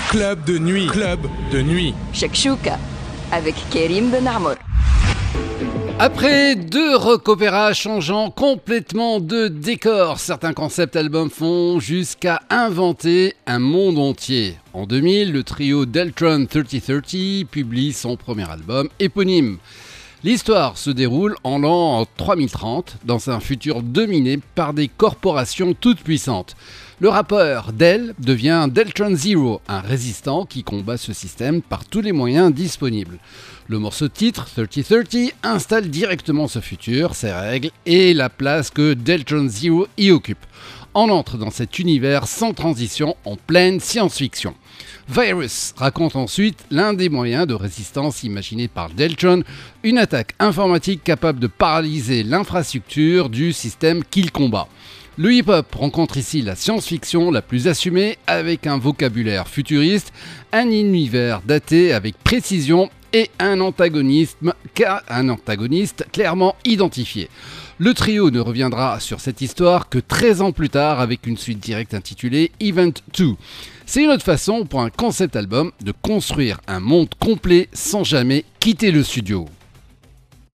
Club de nuit. Club de nuit. Shakshuka avec Karim Ben Amour. Après 2 rock opéras changeant complètement de décor, certains concept albums font jusqu'à inventer un monde entier. En 2000, le trio Deltron 3030 publie son premier album éponyme. L'histoire se déroule en l'an 3030, dans un futur dominé par des corporations toutes puissantes. Le rappeur Del devient Deltron Zero, un résistant qui combat ce système par tous les moyens disponibles. Le morceau titre 3030 installe directement ce futur, ses règles et la place que Deltron Zero y occupe. On entre dans cet univers sans transition en pleine science-fiction. Virus raconte ensuite l'un des moyens de résistance imaginés par Deltron, une attaque informatique capable de paralyser l'infrastructure du système qu'il combat. Le hip-hop rencontre ici la science-fiction la plus assumée avec un vocabulaire futuriste, un univers daté avec précision et un antagoniste clairement identifié. Le trio ne reviendra sur cette histoire que 13 ans plus tard avec une suite directe intitulée Event 2. C'est une autre façon pour un concept album de construire un monde complet sans jamais quitter le studio.